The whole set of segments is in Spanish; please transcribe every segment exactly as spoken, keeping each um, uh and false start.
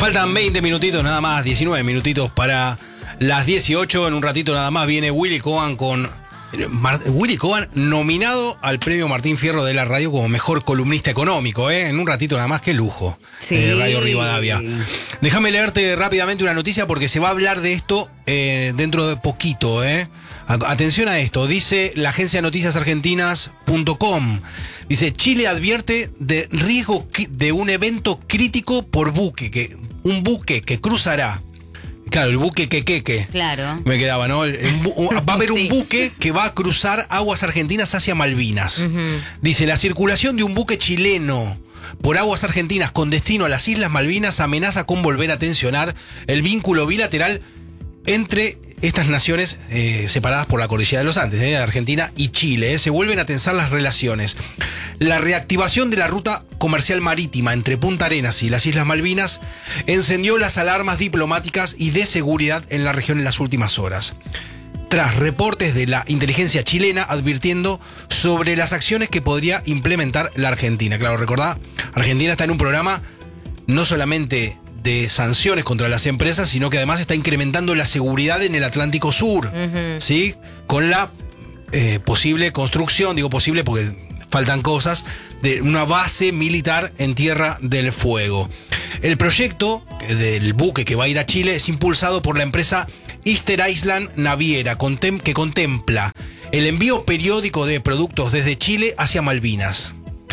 Faltan veinte minutitos nada más, diecinueve minutitos para las dieciocho. En un ratito nada más viene Willy Coban con... Mar- Willy Coban nominado al premio Martín Fierro de la radio como mejor columnista económico, ¿eh? En un ratito nada más, qué lujo. Sí. Eh, Radio Rivadavia. Déjame leerte rápidamente una noticia porque se va a hablar de esto eh, dentro de poquito, ¿eh? Atención a esto, dice la agencia noticias argentinas punto com. Dice, Chile advierte de riesgo de un evento crítico por buque, que un buque que cruzará. Claro, el buque que que que. Claro. Me quedaba, ¿no? El, el, va a haber Sí. un buque que va a cruzar aguas argentinas hacia Malvinas. Uh-huh. Dice, la circulación de un buque chileno por aguas argentinas con destino a las Islas Malvinas amenaza con volver a tensionar el vínculo bilateral entre estas naciones eh, separadas por la cordillera de los Andes, eh, Argentina y Chile. Eh, se vuelven a tensar las relaciones. La reactivación de la ruta comercial marítima entre Punta Arenas y las Islas Malvinas encendió las alarmas diplomáticas y de seguridad en la región en las últimas horas, tras reportes de la inteligencia chilena advirtiendo sobre las acciones que podría implementar la Argentina. Claro, recordá, Argentina está en un programa no solamente de sanciones contra las empresas, sino que además está incrementando la seguridad en el Atlántico Sur, uh-huh. ¿sí? Con la eh, posible construcción, digo posible porque faltan cosas, de una base militar en Tierra del Fuego. El proyecto del buque que va a ir a Chile es impulsado por la empresa Easter Island Naviera, que contempla el envío periódico de productos desde Chile hacia Malvinas.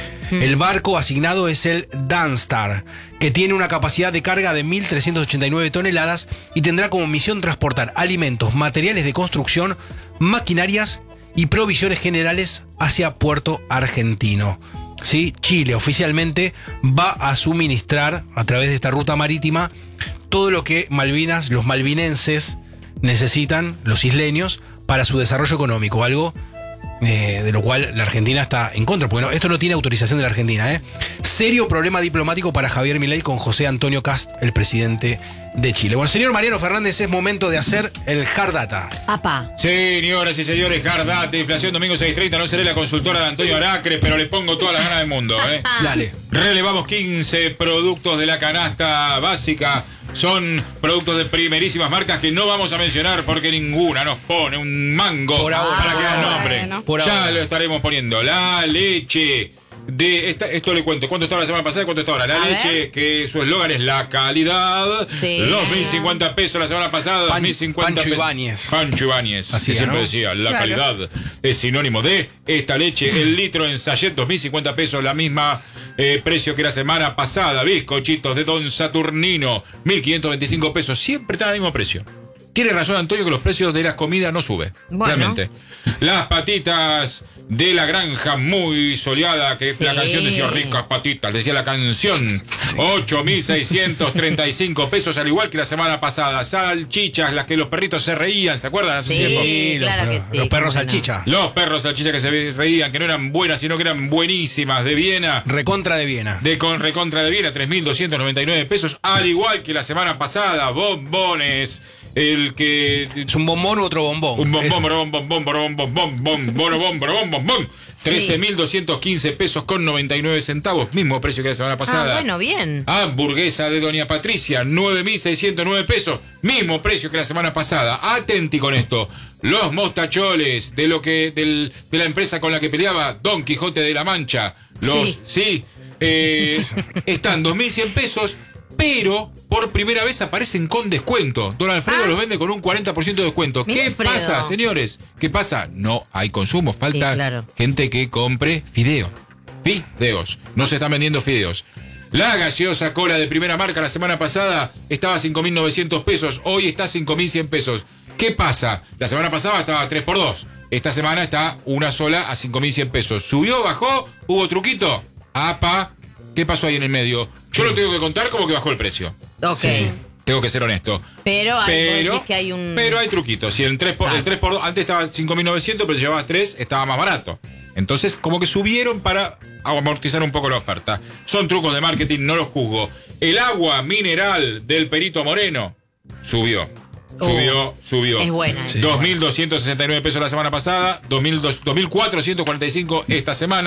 El barco asignado es el Danstar, que tiene una capacidad de carga de mil trescientas ochenta y nueve toneladas y tendrá como misión transportar alimentos, materiales de construcción, maquinarias y provisiones generales hacia Puerto Argentino. ¿Sí? Chile oficialmente va a suministrar a través de esta ruta marítima todo lo que Malvinas, los malvinenses necesitan, los isleños, para su desarrollo económico, algo Eh, de lo cual la Argentina está en contra, porque no, esto no tiene autorización de la Argentina. ¿eh? Serio problema diplomático para Javier Milei con José Antonio Kast, el presidente de Chile. Bueno, señor Mariano Fernández, es momento de hacer el Hard Data. Apa. Señoras y señores, Hard Data, inflación domingo seis treinta, no seré la consultora de Antonio Aracre, pero le pongo todas las ganas del mundo. ¿eh? Dale. Relevamos quince productos de la canasta básica. Son productos de primerísimas marcas que no vamos a mencionar porque ninguna nos pone un mango por ahora, para que las nombren. Bueno. Por ya ahora lo estaremos poniendo. La leche de esta, esto le cuento. ¿Cuánto estaba la semana pasada y cuánto está ahora? La A leche, ver. que su eslogan es la calidad. Sí. dos mil cincuenta pesos la semana pasada. Pan- dos mil cincuenta Pancho pesos. Ibáñez. Pancho Ibáñez. Así, que siempre ¿no? decía, la Claro. calidad es sinónimo de esta leche. El litro en sachet, dos mil cincuenta pesos, la misma eh, precio que la semana pasada. Bizcochitos de Don Saturnino, mil quinientos veinticinco pesos. Siempre están al mismo precio. Tiene razón Antonio que los precios de las comidas no suben. Bueno. Realmente. Las patitas de la granja muy soleada, que Sí. la canción decía ricas patitas, decía la canción. ocho mil seiscientos treinta y cinco pesos, al igual que la semana pasada. Salchichas, las que los perritos se reían, ¿se acuerdan? Hace Sí. tiempo. Sí, claro los, que sí, los perros cómo no. salchicha. Los perros salchichas que se reían, que no eran buenas, sino que eran buenísimas, de Viena. Recontra de Viena. De con recontra de Viena, tres mil doscientos noventa y nueve pesos, al igual que la semana pasada. Bombones, el que... ¿Es un bombón u otro bombón? Un bombón, Es- bombón, bombón, bombón, bombón, bombón, bombón, bombón, bombón. trece mil doscientos quince pesos con noventa y nueve centavos, mismo precio que la semana pasada. Ah, bueno, bien. Hamburguesa de Doña Patricia, nueve mil seiscientos nueve pesos, mismo precio que la semana pasada. Atenti con esto. Los mostacholes de lo que del, de la empresa con la que peleaba Don Quijote de la Mancha. Los, Sí. sí, eh, están dos mil cien pesos, pero por primera vez aparecen con descuento. Don Alfredo Ah. los vende con un cuarenta por ciento de descuento. Mira, ¿Qué Alfredo. pasa, señores? ¿Qué pasa? No hay consumo, falta Sí, claro. gente que compre fideo. Fideos. No se están vendiendo fideos. La gaseosa cola de primera marca la semana pasada estaba a cinco mil novecientos pesos, hoy está a cinco mil cien pesos. ¿Qué pasa? La semana pasada estaba a tres por dos. Esta semana está una sola a cinco mil cien pesos. ¿Subió, bajó? ¿Hubo truquito? Apa, ¿qué pasó ahí en el medio? Yo lo tengo que contar como que bajó el precio. Ok. Sí. Tengo que ser honesto. Pero, hay- vos Pero, decís que hay un... pero hay truquitos. Si el tres por, Ah. el tres por dos, antes estaba cinco mil novecientos, pero si llevabas tres, estaba más barato. Entonces, como que subieron para amortizar un poco la oferta. Son trucos de marketing, no los juzgo. El agua mineral del Perito Moreno subió. Subió, Oh, subió. es buena. Sí. dos mil doscientos sesenta y nueve pesos la semana pasada, dos mil cuatrocientos cuarenta y cinco esta semana.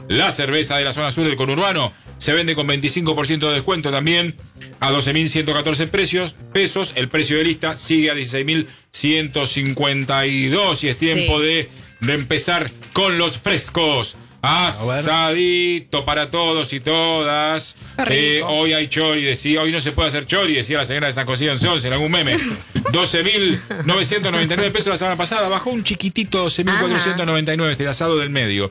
La cerveza de la zona sur del conurbano se vende con veinticinco por ciento de descuento también a doce mil ciento catorce precios, pesos. El precio de lista sigue a dieciséis mil ciento cincuenta y dos y es tiempo Sí. de, de empezar con los frescos. Asadito para todos y todas. Qué rico. Eh, hoy hay chori, decía, hoy no se puede hacer chori, decía la señora de San José once once en algún meme. doce mil novecientos noventa y nueve pesos la semana pasada, bajó un chiquitito doce mil cuatrocientos noventa y nueve, este asado del medio.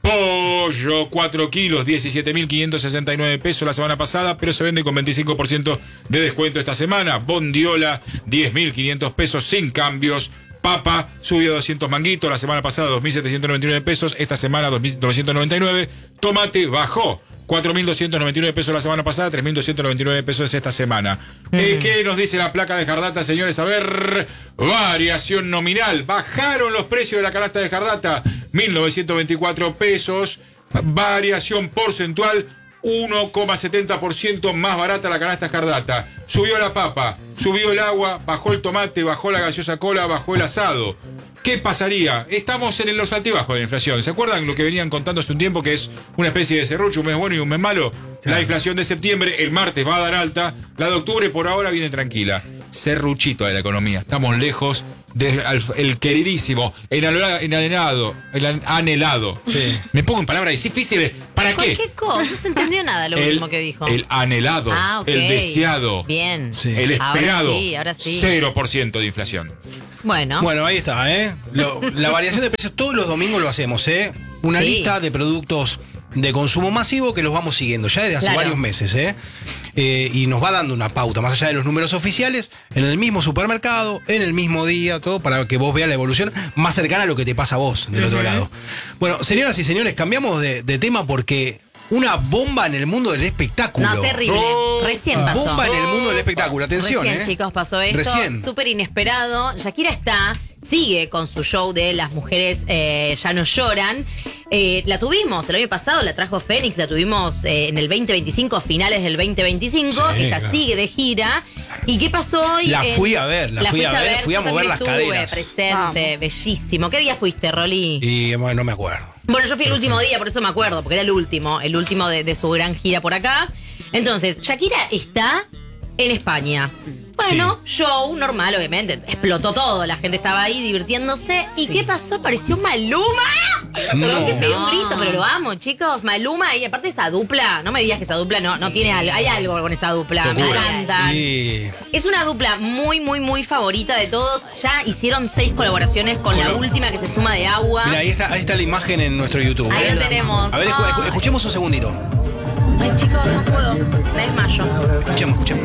Pollo, cuatro kilos, diecisiete mil quinientos sesenta y nueve pesos la semana pasada, pero se vende con veinticinco por ciento de descuento esta semana. Bondiola, diez mil quinientos pesos sin cambios. Papa subió doscientos manguitos, la semana pasada dos mil setecientos noventa y nueve pesos, esta semana dos mil novecientos noventa y nueve. Tomate bajó cuatro mil doscientos noventa y nueve pesos la semana pasada, tres mil doscientos noventa y nueve pesos esta semana. Mm. Eh, ¿Qué nos dice la placa de Jardata, señores? A ver, variación nominal. Bajaron los precios de la canasta de Jardata, mil novecientos veinticuatro pesos. Variación porcentual, uno coma setenta por ciento más barata la canasta Jardata. Subió la papa, subió el agua, bajó el tomate, bajó la gaseosa cola, bajó el asado. ¿Qué pasaría? Estamos en los altibajos de la inflación. ¿Se acuerdan lo que venían contando hace un tiempo, que es una especie de serrucho, un mes bueno y un mes malo? Claro. La inflación de septiembre, el martes va a dar alta, la de octubre por ahora viene tranquila. Serruchito de la economía. Estamos lejos del el queridísimo, enanelado, el anhelado. Sí. Me pongo en palabras difíciles. ¿Para ¿Con qué? qué cosa? No se entendió nada lo el, último que dijo. El anhelado, Ah, ok. el deseado, Bien. Sí. el esperado. Ahora sí, ahora sí. cero por ciento de inflación. Bueno. Bueno, ahí está, ¿eh? Lo- la variación de precios todos los domingos lo hacemos, ¿eh? Una Sí. lista de productos de consumo masivo que los vamos siguiendo ya desde hace Claro. varios meses, ¿eh? Eh, y nos va dando una pauta, más allá de los números oficiales, en el mismo supermercado, en el mismo día, todo, para que vos veas la evolución más cercana a lo que te pasa a vos del otro lado. Bueno, señoras y señores, cambiamos de, de tema porque una bomba en el mundo del espectáculo. No, terrible. Oh, Recién pasó. Bomba en el mundo del espectáculo, atención, Recién, ¿eh? chicos, pasó esto. Recién. Súper inesperado. Shakira está, sigue con su show de Las mujeres eh, ya no lloran. Eh, la tuvimos el año pasado, la trajo Fénix, la tuvimos eh, en el veinte veinticinco, finales del veinte veinticinco. Sí, Ella claro. sigue de gira. ¿Y qué pasó hoy? La En- fui a ver, la fui a fuiste ver, fui a yo mover también las estuve caderas. presente, bellísimo. ¿Qué día fuiste, Rolly? Y bueno, no me acuerdo. Bueno, yo fui el último día, por eso me acuerdo, porque era el último, el último de, de su gran gira por acá. Entonces, Shakira está en España. Bueno, show normal, obviamente. Explotó todo, la gente estaba ahí divirtiéndose. ¿Y qué pasó? Apareció Maluma. No. Perdón que pegué un No. grito, pero lo amo, chicos. Maluma, y aparte esa dupla, no me digas que esa dupla no, no tiene algo. Hay algo con esa dupla, me Locura. encantan. Y Es una dupla muy, muy, muy favorita de todos. Ya hicieron seis colaboraciones con la Colo- última que se suma de agua. mira, ahí está, ahí está la imagen en nuestro YouTube. Ahí ¿eh? lo tenemos. A ver, escu- escu- Ay. escuchemos un segundito. Ay, chicos, no puedo. Me desmayo. Escuchemos, escuchemos.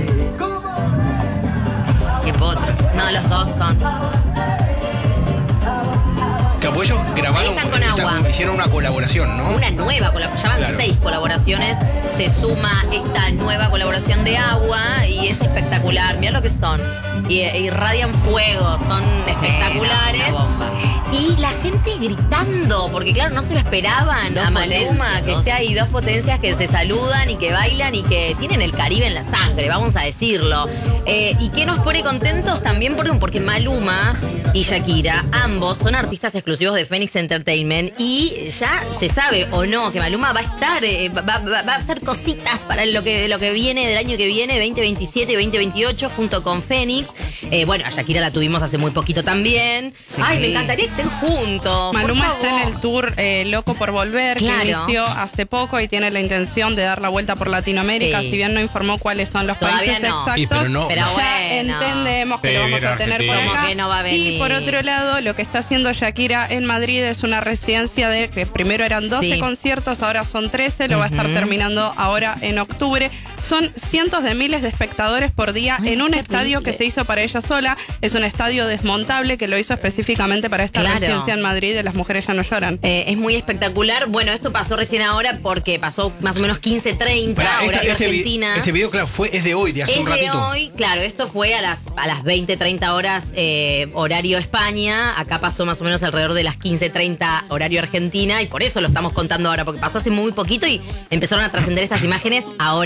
Qué potro. No, los dos son. Capo, ellos grabaron, Ahí están con agua. hicieron una colaboración, ¿no? Una nueva colaboración. Ya van Claro. seis colaboraciones. Se suma esta nueva colaboración de agua y es espectacular. Mirá lo que son. Y, irradian fuego, son espectaculares. una bomba. Y la gente gritando, porque claro, no se lo esperaban Dos a Maluma, potencias, que dos. esté ahí dos potencias que se saludan y que bailan y que tienen el Caribe en la sangre, vamos a decirlo. Eh, y que nos pone contentos también porque, porque Maluma y Shakira, ambos son artistas exclusivos de Phoenix Entertainment y ya se sabe o no que Maluma va a estar, eh, va, va- va a hacer cositas para lo que, lo que viene del año que viene, veinte veintisiete y veinte veintiocho, junto con Phoenix. Eh, bueno, a Shakira la tuvimos hace muy poquito también. Sí. Ay, me encantaría que estén juntos. Maluma por está en favor. el tour eh, Loco por Volver, Claro. que inició hace poco y tiene la intención de dar la vuelta por Latinoamérica, Sí. si bien no informó cuáles son los Todavía países no. exactos. Y pero no- Pero ya bueno. entendemos que lo vamos Pero a tener por Argentina. acá. Como que no va a venir. Y por otro lado, lo que está haciendo Shakira en Madrid es una residencia de que primero eran doce Sí. conciertos, ahora son trece, lo va a estar terminando ahora en octubre. Son cientos de miles de espectadores por día Ay, en un qué estadio horrible. que se hizo para ella sola. Es un estadio desmontable que lo hizo específicamente para esta Claro. residencia en Madrid de Las Mujeres Ya No Lloran. Eh, es muy espectacular. Bueno, esto pasó recién ahora porque pasó más o menos quince treinta, Pará, esta- horario este, vi- Argentina. este video, claro, fue, es de hoy, de hace es un de ratito. hoy, claro, esto fue a las, a las veinte treinta horas eh, horario España. Acá pasó más o menos alrededor de las quince treinta horario Argentina y por eso lo estamos contando ahora, porque pasó hace muy poquito y empezaron a trascender estas imágenes ahora, ahora mismo.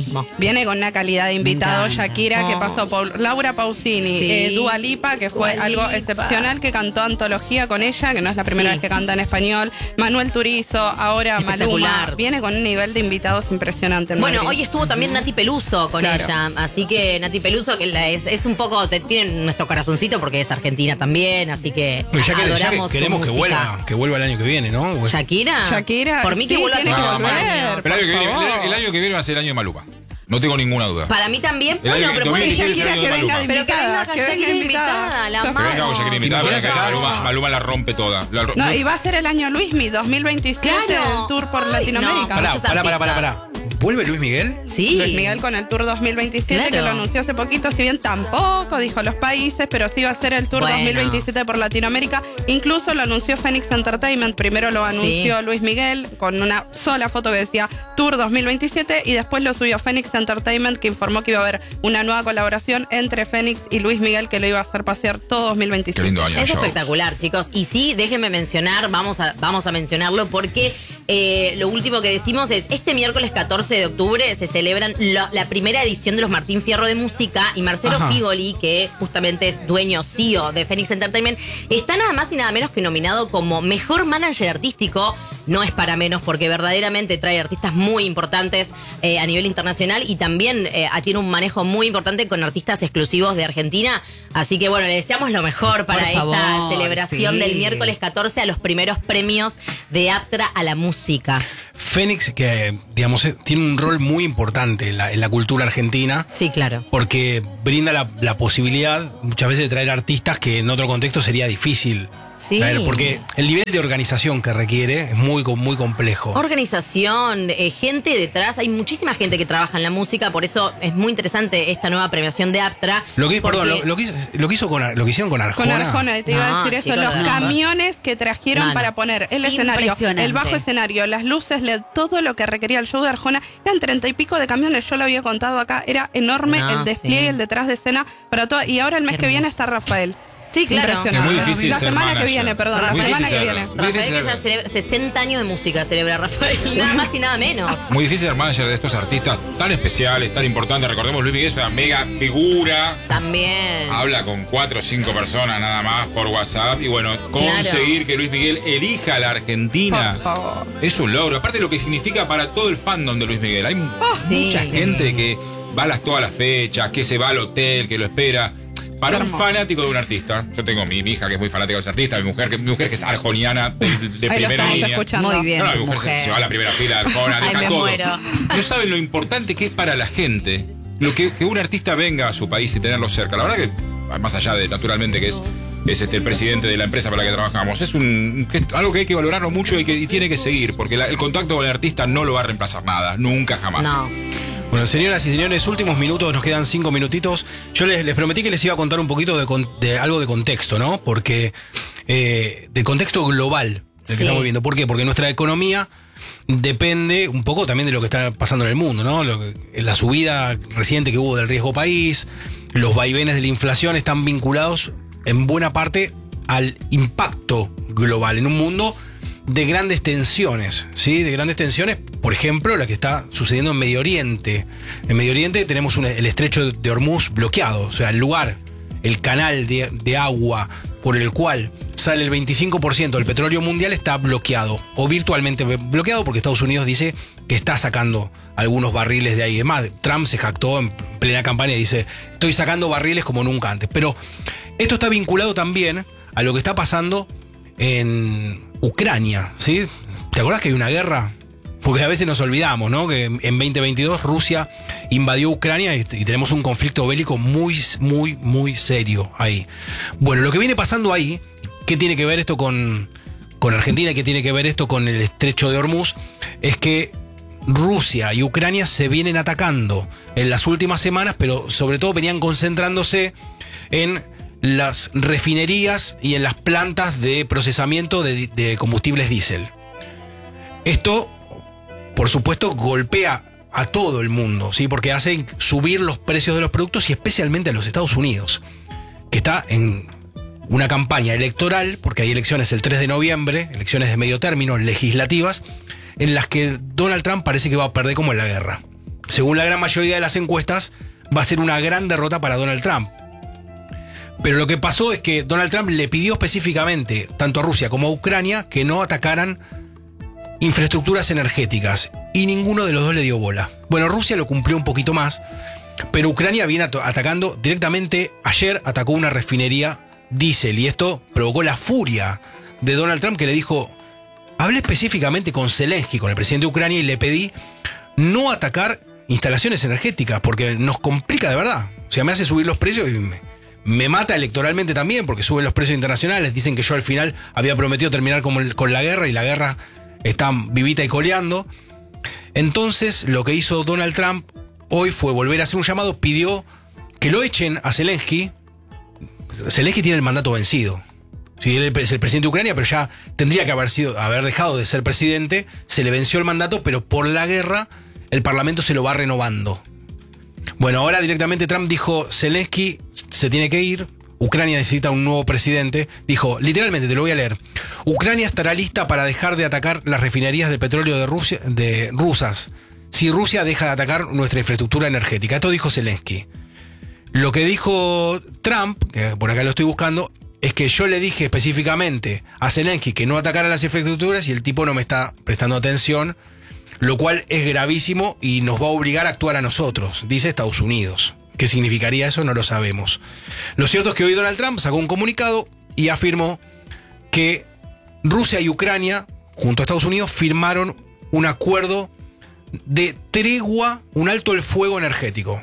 mismo. Viene con una calidad de invitado, encanta. Shakira, que Oh. pasó por Laura Pausini, Sí. eh, Dua Lipa, que fue Dua algo Lipa. excepcional, que cantó Antología con ella, que no es la primera Sí. vez que canta en español, Manuel Turizo, ahora Maluma. Espectacular. Viene con un nivel de invitados impresionante en Bueno, Madrid. hoy estuvo también Nati Peluso con Claro. ella, así que Nati Peluso que la es, es un poco, te, tiene nuestro corazoncito porque es argentina también, así que Pero ya que, ya que adoramos su queremos que música. vuelva, que vuelva el año que viene, ¿no? ¿Shakira? Shakira, Por mí que sí, vuelva tiene todos que los volver. años. Pero el año, que Por viene, el, favor. año, el año que viene va a ser el año de Maluma. No tengo ninguna duda. Para mí también, El año bueno, que- pero dos mil puede dieciséis ser Shakira el año que de venga Maluma. de Pero que invitada, venga que venga Shakira invitada. invitada, la Ya Que venga amamos. con Shakira invitada, Si pero me que pones acá, Maluma, no. Maluma la rompe toda. La ro- No, y va a ser el año Luismi, dos mil veintisiete, Claro. el tour por Ay, Latinoamérica. no. Pará, Muchos pará, pará, pará, artistas. pará. ¿Vuelve Luis Miguel? Sí. Luis Miguel con el Tour dos mil veintisiete, Claro. que lo anunció hace poquito, si bien tampoco dijo los países, pero sí va a ser el Tour Bueno. dos mil veintisiete por Latinoamérica. Incluso lo anunció Phoenix Entertainment. Primero lo anunció Sí. Luis Miguel con una sola foto que decía Tour dos mil veintisiete y después lo subió Phoenix Entertainment, que informó que iba a haber una nueva colaboración entre Phoenix y Luis Miguel, que lo iba a hacer pasear todo dos mil Qué veintisiete. lindo año. de Es shows. espectacular, chicos. Y sí, déjenme mencionar, vamos a, vamos a mencionarlo porque eh, lo último que decimos es, este miércoles catorce de octubre se celebran lo- la primera edición de los Martín Fierro de Música y Marcelo Ajá. Figoli, que justamente es dueño, C E O de Phoenix Entertainment, está nada más y nada menos que nominado como Mejor Manager Artístico. No es para menos porque verdaderamente trae artistas muy importantes eh, a nivel internacional y también eh, tiene un manejo muy importante con artistas exclusivos de Argentina. Así que bueno, le deseamos lo mejor para Por esta favor, celebración sí. del miércoles catorce a los primeros premios de Aptra a la música. Fénix, que digamos eh, tiene un rol muy importante en la, en la cultura argentina, Sí, claro. porque brinda la, la posibilidad muchas veces de traer artistas que en otro contexto sería difícil Sí. traer, porque el nivel de organización que requiere es muy, com- muy complejo. Organización, eh, gente detrás, hay muchísima gente que trabaja en la música, por eso es muy interesante esta nueva premiación de Aptra. Lo que, porque- perdón, lo, lo que, hizo- lo que hizo con, Ar- lo que hicieron con Con Arjona. Arjona, te iba a No, decir eso, chicos, los no. camiones que trajeron No, no. para poner el escenario, Impresionante. el bajo escenario, las luces L E D, todo lo que requería el show de Arjona, eran treinta y pico de camiones, yo lo había contado acá, era enorme No, el despliegue, sí. el detrás de escena para todo, y ahora el mes Qué que viene hermoso. está Rafael. Sí, claro. Impresionante. Es muy difícil La ser semana que manager. viene, perdón, la Muy semana difícil que ser- viene. muy Rafael difícil que ya ser- celebra sesenta años de música, celebra Rafael, y nada más y nada menos. Muy difícil ser manager de estos artistas tan especiales, tan importantes. Recordemos, Luis Miguel es una mega figura. También. Habla con cuatro o cinco personas nada más por WhatsApp. Y bueno, conseguir que Luis Miguel elija a la Argentina Por favor. es un logro. Aparte de lo que significa para todo el fandom de Luis Miguel. Hay sí. mucha gente que va a las, todas las fechas, que se va al hotel, que lo espera. Para un Hermoso. fanático de un artista, yo tengo mi, mi hija que es muy fanática de los artistas, mi mujer que, mi mujer que es arjoniana de, de Ahí lo primera estamos línea. escuchando. Muy bien. No, no, tu mi mujer, se- mujer. Se, va a la primera fila de Arjona, Ay, deja me todo. muero. No saben lo importante que es para la gente lo que, que un artista venga a su país y tenerlo cerca. La verdad que, más allá de, naturalmente, que es, es este, el presidente de la empresa para la que trabajamos, es un que- algo que hay que valorarlo mucho y que y tiene que seguir, porque la- el contacto con el artista no lo va a reemplazar nada, nunca jamás. No. Bueno, señoras y señores, últimos minutos, nos quedan cinco minutitos. Yo les, les prometí que les iba a contar un poquito de, con- de algo de contexto, ¿no? Porque, eh, del contexto global del Sí. que estamos viendo. ¿Por qué? Porque nuestra economía depende un poco también de lo que está pasando en el mundo, ¿no? Lo que- la subida reciente que hubo del riesgo país, los vaivenes de la inflación están vinculados en buena parte al impacto global en un mundo de grandes tensiones, ¿sí? De grandes tensiones, por ejemplo, la que está sucediendo en Medio Oriente. En Medio Oriente tenemos un- el estrecho de Hormuz bloqueado, o sea, el lugar, el canal de, de agua por el cual sale el veinticinco por ciento del petróleo mundial está bloqueado, o virtualmente bloqueado, porque Estados Unidos dice que está sacando algunos barriles de ahí. Además, Trump se jactó en plena campaña y dice, estoy sacando barriles como nunca antes. Pero esto está vinculado también a lo que está pasando en Ucrania, ¿sí? ¿Te acordás que hay una guerra? Porque a veces nos olvidamos, ¿no? Que en veinte veintidós Rusia invadió Ucrania y, y tenemos un conflicto bélico muy, muy, muy serio ahí. Bueno, lo que viene pasando ahí, ¿qué tiene que ver esto con, con Argentina? ¿Qué tiene que ver esto con el estrecho de Hormuz? Es que Rusia y Ucrania se vienen atacando en las últimas semanas, pero sobre todo venían concentrándose en las refinerías y en las plantas de procesamiento de, de combustibles diésel. Esto, por supuesto, golpea a todo el mundo, ¿sí? Porque hace subir los precios de los productos y especialmente a los Estados Unidos, que está en una campaña electoral, porque hay elecciones el tres de noviembre, elecciones de medio término, legislativas, en las que Donald Trump parece que va a perder como en la guerra. según la gran mayoría de las encuestas, va a ser una gran derrota para Donald Trump. Pero lo que pasó es que Donald Trump le pidió específicamente, tanto a Rusia como a Ucrania, que no atacaran infraestructuras energéticas. Y ninguno de los dos le dio bola. Bueno, Rusia lo cumplió un poquito más, pero Ucrania viene atacando directamente. Ayer atacó una refinería diésel y esto provocó la furia de Donald Trump, que le dijo: hablé específicamente con Zelensky, con el presidente de Ucrania, y le pedí no atacar instalaciones energéticas porque nos complica de verdad. O sea, me hace subir los precios y me, me mata electoralmente también porque suben los precios internacionales. Dicen que yo al final había prometido terminar con, el, con la guerra y la guerra está vivita y coleando. Entonces, lo que hizo Donald Trump hoy fue volver a hacer un llamado, pidió que lo echen a Zelensky. Zelensky tiene el mandato vencido. Sí, él es el presidente de Ucrania, pero ya tendría que haber sido, haber dejado de ser presidente. Se le venció el mandato, pero por la guerra el Parlamento se lo va renovando. Bueno, ahora directamente Trump dijo: Zelensky se tiene que ir, Ucrania necesita un nuevo presidente. Dijo, literalmente, te lo voy a leer: Ucrania estará lista para dejar de atacar las refinerías de petróleo de, Rusia, de rusas si Rusia deja de atacar nuestra infraestructura energética. Esto dijo Zelensky. Lo que dijo Trump, que por acá lo estoy buscando, es que yo le dije específicamente a Zelensky que no atacara las infraestructuras y el tipo no me está prestando atención, lo cual es gravísimo y nos va a obligar a actuar a nosotros, dice Estados Unidos. ¿Qué significaría eso? No lo sabemos. Lo cierto es que hoy Donald Trump sacó un comunicado y afirmó que Rusia y Ucrania, junto a Estados Unidos, firmaron un acuerdo de tregua, un alto el fuego energético.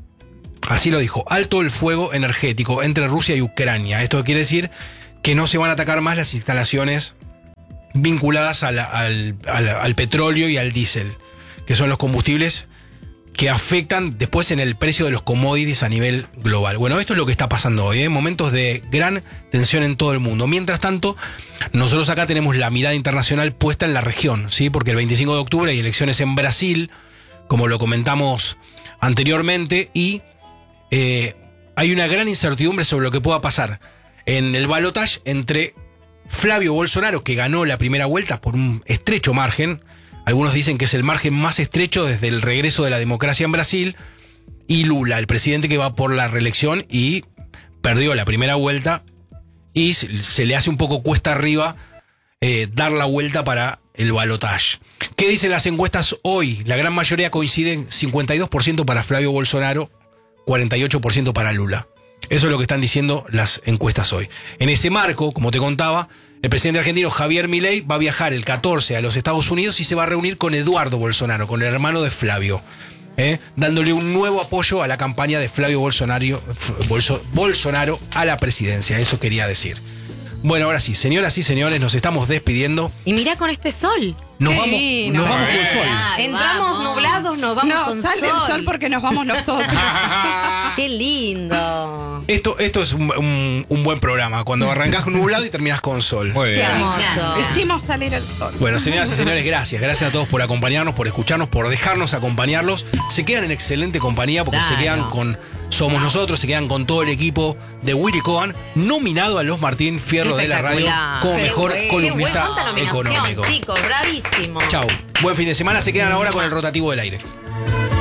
Así lo dijo, alto el fuego energético entre Rusia y Ucrania. Esto quiere decir que no se van a atacar más las instalaciones vinculadas al, al, al, al petróleo y al diésel, que son los combustibles que afectan después en el precio de los commodities a nivel global. Bueno, esto es lo que está pasando hoy, ¿eh? Momentos de gran tensión en todo el mundo. Mientras tanto, nosotros acá tenemos la mirada internacional puesta en la región, ¿sí? Porque el veinticinco de octubre hay elecciones en Brasil, como lo comentamos anteriormente, y eh, hay una gran incertidumbre sobre lo que pueda pasar en el balotaje entre Flavio Bolsonaro, que ganó la primera vuelta por un estrecho margen. Algunos dicen que es el margen más estrecho desde el regreso de la democracia en Brasil, y Lula, el presidente que va por la reelección y perdió la primera vuelta y se le hace un poco cuesta arriba eh, dar la vuelta para el balotaje. ¿Qué dicen las encuestas hoy? La gran mayoría coinciden: cincuenta y dos por ciento para Flavio Bolsonaro, cuarenta y ocho por ciento para Lula. Eso es lo que están diciendo las encuestas hoy. En ese marco, como te contaba, el presidente argentino Javier Milei va a viajar el catorce a los Estados Unidos y se va a reunir con Eduardo Bolsonaro, con el hermano de Flavio, ¿eh? dándole un nuevo apoyo a la campaña de Flavio Bolsonaro, Bolso, Bolsonaro a la presidencia. Eso quería decir. Bueno, ahora sí, señoras y señores, nos estamos despidiendo. Y mirá con este sol. Nos Qué vamos, divino. nos vamos con sol. Claro, Entramos vamos. nublados, nos vamos No, con sale sol. el sol porque nos vamos nosotros. Qué lindo. Esto, esto es un, un, un buen programa, cuando arrancás nublado y terminás con sol. Muy Qué bien. hermoso. Hicimos salir el sol. Bueno, señoras y señores, gracias. Gracias a todos por acompañarnos, por escucharnos, por dejarnos acompañarlos. Se quedan en excelente compañía porque Claro. se quedan con Somos Nosotros, se quedan con todo el equipo de Willy Cohen, nominado a los Martín Fierro de la radio Espectacular. como Qué mejor bueno. columnista Qué buena nominación, económico. chicos, bravísimo. Chau. Buen fin de semana. Se quedan ahora con el rotativo del aire.